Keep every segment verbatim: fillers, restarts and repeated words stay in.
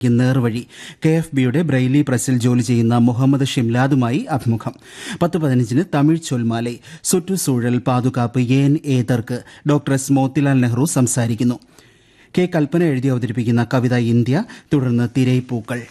നേർവഴി K F ബിയുടെ Braille പ്രസിൽ ജോലി ചെയ്യുന്ന മുഹമ്മദ് ഷിംലാദുമായി അഭിമുഖം. പത്ത് പതിനഞ്ചിന് തമിഴ് ചൊൽമാലെ സുറ്റുസൂഴൽ പാതുകാപ്പ് ഏൻ ഏതർക്ക് ഡോക്ടർ എസ് മോത്തിലാൽ നെഹ്റു സംസാരിക്കുന്നു. കെ കൽപ്പന എഴുതി അവതരിപ്പിക്കുന്ന കവിത ഇന്ത്യ, തുടർന്ന് തിരൈപ്പൂക്കൾ.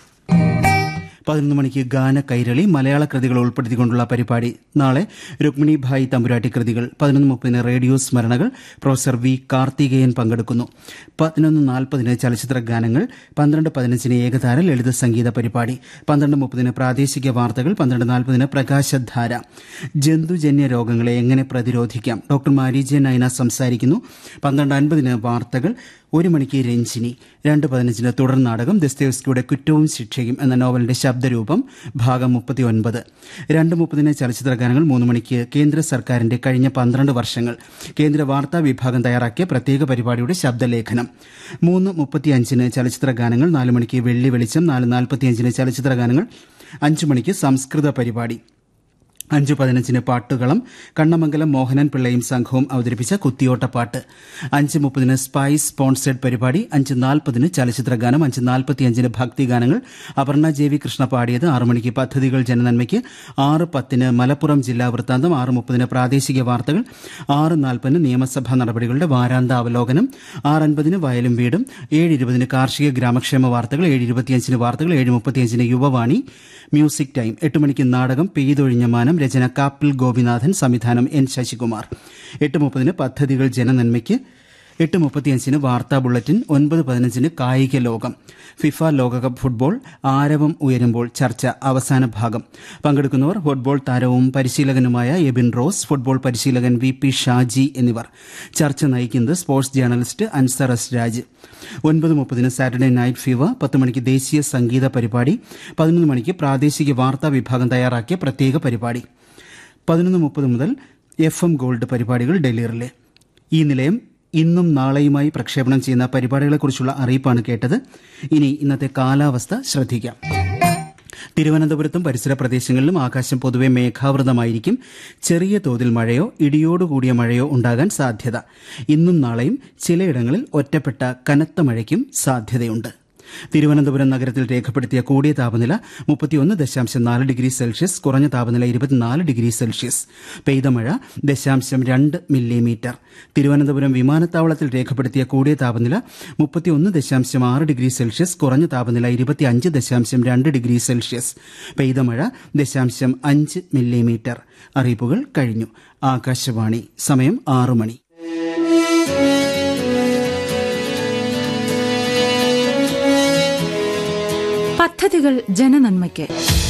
പതിനൊന്ന് മണിക്ക് ഗാന കൈരളി മലയാള കൃതികൾ ഉൾപ്പെടുത്തിക്കൊണ്ടുള്ള പരിപാടി. നാളെ രുക്മിണി ഭായ് തമ്പുരാട്ടി കൃതികൾ. പതിനൊന്ന് മുപ്പതിന് റേഡിയോ സ്മരണകൾ. പ്രൊഫസർ വി കാർത്തികേയൻ പങ്കെടുക്കുന്നു. പതിനൊന്ന് നാൽപ്പതിന് ചലച്ചിത്ര ഗാനങ്ങൾ. പന്ത്രണ്ട് പതിനഞ്ചിന് ഏകതാര ലളിത സംഗീത പരിപാടി. പന്ത്രണ്ട് മുപ്പതിന് പ്രാദേശിക വാർത്തകൾ. പന്ത്രണ്ട് നാൽപ്പതിന് പ്രകാശധാര. ജന്തുജന്യ രോഗങ്ങളെ എങ്ങനെ പ്രതിരോധിക്കാം, ഡോക്ടർ മാരിജെ നൈന സംസാരിക്കുന്നു. പന്ത്രണ്ട് അൻപതിന് വാർത്തകൾ. ഒരു മണിക്ക് രഞ്ജിനി. രണ്ട് പതിനഞ്ചിന് തുടർ നാടകം ദസ്തേവ്സ്കിയുടെ കുറ്റവും ശിക്ഷയും എന്ന നോവലിന്റെ ശബ്ദരൂപം ഭാഗം മുപ്പത്തിയൊൻപത്. രണ്ട് മുപ്പതിന് ചലച്ചിത്ര ഗാനങ്ങൾ. മൂന്ന് മണിക്ക് കേന്ദ്ര സർക്കാരിന്റെ കഴിഞ്ഞ പന്ത്രണ്ട് വർഷങ്ങൾ കേന്ദ്ര വാർത്താ വിഭാഗം തയ്യാറാക്കിയ പ്രത്യേക പരിപാടിയുടെ ശബ്ദലേഖനം. മൂന്ന് മുപ്പത്തിയഞ്ചിന് ചലച്ചിത്ര ഗാനങ്ങൾ. നാല് മണിക്ക് വെള്ളി വെളിച്ചം. നാല് നാൽപ്പത്തിയഞ്ചിന് ചലച്ചിത്ര ഗാനങ്ങൾ. അഞ്ചു മണിക്ക് സംസ്കൃത പരിപാടി. അഞ്ചു പതിനഞ്ചിന് പാട്ടുകളം. കണ്ണമംഗലം മോഹനൻ പിള്ളയും സംഘവും അവതരിപ്പിച്ച കുത്തിയോട്ടപ്പാട്ട്. അഞ്ച് മുപ്പതിന് സ്പൈസ് സ്പോൺസേഡ് പരിപാടി. അഞ്ച് നാൽപ്പതിന് ചലച്ചിത്ര ഗാനം. അഞ്ച് നാൽപ്പത്തിയഞ്ചിന് ഭക്തിഗാനങ്ങൾ. അപർണ ജെ വി കൃഷ്ണ പാടിയത്. ആറു മണിക്ക് പദ്ധതികൾ ജനനന്മയ്ക്ക്. ആറ് പത്തിന് മലപ്പുറം ജില്ലാ വൃത്താന്തം. ആറ് മുപ്പതിന് പ്രാദേശിക വാർത്തകൾ. ആറ് നാൽപ്പതിന് നിയമസഭാ നടപടികളുടെ വാരാന്ത അവലോകനം. ആറ് അൻപതിന് വയലും വീടും. ഏഴ് ഇരുപതിന് കാർഷിക ഗ്രാമക്ഷേമ വാർത്തകൾ. ഏഴ് ഇരുപത്തിയഞ്ചിന് വാർത്തകൾ. ഏഴ് മുപ്പത്തിയഞ്ചിന് യുവവാണി മ്യൂസിക് ടൈം. എട്ട് മണിക്ക് നാടകം പെയ്തൊഴിഞ്ഞ മാനം. രചന കാപ്പിൽ ഗോപിനാഥൻ. സംവിധാനം എൻ ശശികുമാർ. എട്ട് മുപ്പതിന് പദ്ധതികൾ ജനനന്മയ്ക്ക്. എട്ട് മുപ്പത്തിയഞ്ചിന് വാർത്താ ബുള്ളറ്റിൻ. ഒൻപത് പതിനഞ്ചിന് കായിക ലോകം. ഫിഫ ലോകകപ്പ് ഫുട്ബോൾ ആരവം ഉയരുമ്പോൾ ചർച്ച അവസാന ഭാഗം. പങ്കെടുക്കുന്നവർ ഫുട്ബോൾ താരവും പരിശീലകനുമായ എബിൻ റോസ്, ഫുട്ബോൾ പരിശീലകൻ വി പി ഷാജി എന്നിവർ. ചർച്ച നയിക്കുന്നത് sports journalist Ansar S Raj. ഒൻപത് മുപ്പതിന് സാറ്റർഡേ നൈറ്റ് ഫീവർ. പത്ത് മണിക്ക് ദേശീയ സംഗീത പരിപാടി. പതിനൊന്ന് മണിക്ക് പ്രാദേശിക വാർത്താ വിഭാഗം തയ്യാറാക്കിയ പ്രത്യേക പരിപാടി. പതിനൊന്ന് മുപ്പത് മുതൽ എഫ് എം ഗോൾഡ് പരിപാടികൾ ഡൽഹിയിലെ. ഈ നിലയം ഇന്നും നാളെയുമായി പ്രക്ഷേപണം ചെയ്യുന്ന പരിപാടികളെക്കുറിച്ചുള്ള അറിയിപ്പാണ് കേട്ടത്. ഇനി ഇന്നത്തെ കാലാവസ്ഥ ശ്രദ്ധിക്കാം. തിരുവനന്തപുരത്തും പരിസര പ്രദേശങ്ങളിലും ആകാശം പൊതുവെ മേഘാവൃതമായിരിക്കും. ചെറിയ തോതിൽ മഴയോ ഇടിയോടുകൂടിയ മഴയോ ഉണ്ടാകാൻ സാധ്യത. ഇന്നും നാളെയും ചിലയിടങ്ങളിൽ ഒറ്റപ്പെട്ട കനത്ത മഴയ്ക്കും സാധ്യതയുണ്ട്. തിരുവനന്തപുരം നഗരത്തിൽ രേഖപ്പെടുത്തിയ കൂടിയ താപനില മുപ്പത്തിയൊന്ന് ദശാംശം നാല് ഡിഗ്രി സെൽഷ്യസ്, കുറഞ്ഞ താപനില ഇരുപത്തിനാല് ഡിഗ്രി സെൽഷ്യസ്. പെയ്ത മഴ ദശാംശം രണ്ട് മില്ലിമീറ്റർ. തിരുവനന്തപുരം വിമാനത്താവളത്തിൽ രേഖപ്പെടുത്തിയ കൂടിയ താപനില മുപ്പത്തിയൊന്ന് ദശാംശം ആറ് ഡിഗ്രി സെൽഷ്യസ്, കുറഞ്ഞ താപനില ഇരുപത്തിയഞ്ച് ദശാംശം രണ്ട് ഡിഗ്രി സെൽഷ്യസ്. പെയ്ത മഴ ദശാംശം അഞ്ച് മില്ലിമീറ്റർ. അറിയിപ്പുകൾ കഴിഞ്ഞു. ആകാശവാണി. സമയം ആറു മണി. പദ്ധതികൾ ജനനന്മയ്ക്ക്.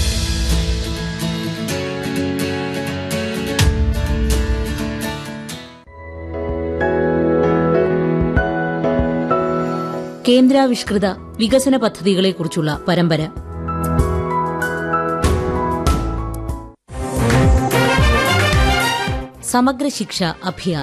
കേന്ദ്രാവിഷ്കൃത വികസന പദ്ധതികളെക്കുറിച്ചുള്ള പരമ്പര. സമഗ്ര ശിക്ഷ അഭിയാൻ.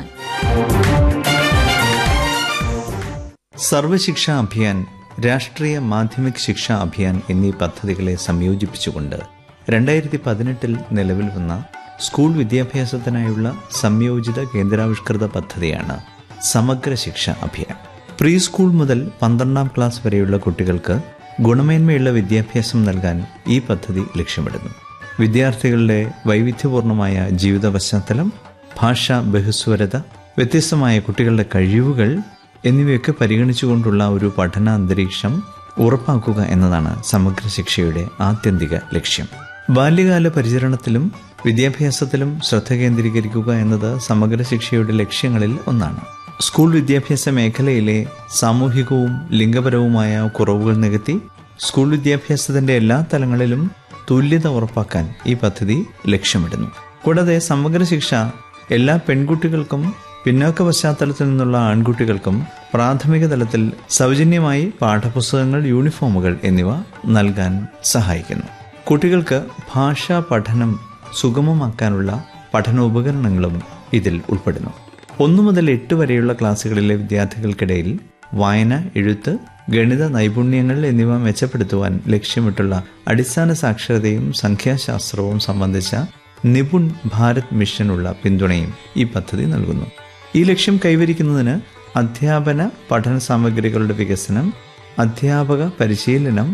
സർവശിക്ഷ അഭിയാൻ, രാഷ്ട്രീയ മാധ്യമിക് ശിക്ഷാ അഭിയാൻ എന്നീ പദ്ധതികളെ സംയോജിപ്പിച്ചുകൊണ്ട് രണ്ടായിരത്തി പതിനെട്ടിൽ നിലവിൽ വന്ന സ്കൂൾ വിദ്യാഭ്യാസത്തിനായുള്ള സംയോജിത കേന്ദ്രാവിഷ്കൃത പദ്ധതിയാണ് സമഗ്ര ശിക്ഷ അഭിയാൻ. പ്രീ സ്കൂൾ മുതൽ പന്ത്രണ്ടാം ക്ലാസ് വരെയുള്ള കുട്ടികൾക്ക് ഗുണമേന്മയുള്ള വിദ്യാഭ്യാസം നൽകാൻ ഈ പദ്ധതി ലക്ഷ്യമിടുന്നു. വിദ്യാർത്ഥികളുടെ വൈവിധ്യപൂർണമായ ജീവിത പശ്ചാത്തലം, ഭാഷാ ബഹുസ്വരത, വ്യത്യസ്തമായ കുട്ടികളുടെ കഴിവുകൾ എന്നിവയൊക്കെ പരിഗണിച്ചുകൊണ്ടുള്ള ഒരു പഠനാന്തരീക്ഷം ഉറപ്പാക്കുക എന്നതാണ് സമഗ്ര ശിക്ഷയുടെ ആത്യന്തിക ലക്ഷ്യം. ബാല്യകാല പരിചരണത്തിലും വിദ്യാഭ്യാസത്തിലും ശ്രദ്ധ കേന്ദ്രീകരിക്കുക എന്നത് സമഗ്ര ശിക്ഷയുടെ ലക്ഷ്യങ്ങളിൽ ഒന്നാണ്. സ്കൂൾ വിദ്യാഭ്യാസ മേഖലയിലെ സാമൂഹികവും ലിംഗപരവുമായ കുറവുകൾ നികത്തി സ്കൂൾ വിദ്യാഭ്യാസത്തിന്റെ എല്ലാ തലങ്ങളിലും തുല്യത ഉറപ്പാക്കാൻ ഈ പദ്ധതി ലക്ഷ്യമിടുന്നു. കൂടാതെ സമഗ്ര ശിക്ഷ എല്ലാ പെൺകുട്ടികൾക്കും പിന്നോക്ക പശ്ചാത്തലത്തിൽ നിന്നുള്ള ആൺകുട്ടികൾക്കും പ്രാഥമിക തലത്തിൽ സൗജന്യമായി പാഠപുസ്തകങ്ങൾ, യൂണിഫോമുകൾ എന്നിവ നൽകാൻ സഹായിക്കുന്നു. കുട്ടികൾക്ക് ഭാഷാ പഠനം സുഗമമാക്കാനുള്ള പഠനോപകരണങ്ങളും ഇതിൽ ഉൾപ്പെടുന്നു. ഒന്നു മുതൽ എട്ട് വരെയുള്ള ക്ലാസ്സുകളിലെ വിദ്യാർത്ഥികൾക്കിടയിൽ വായന, എഴുത്ത്, ഗണിത നൈപുണ്യങ്ങൾ എന്നിവ മെച്ചപ്പെടുത്തുവാൻ ലക്ഷ്യമിട്ടുള്ള അടിസ്ഥാന സാക്ഷരതയും സംഖ്യാശാസ്ത്രവും സംബന്ധിച്ച നിപുൺ ഭാരത് മിഷനുള്ള പിന്തുണയും ഈ പദ്ധതി നൽകുന്നു. ഈ ലക്ഷ്യം കൈവരിക്കുന്നതിന് അധ്യാപന പഠന സാമഗ്രികളുടെ വികസനം, അധ്യാപക പരിശീലനം,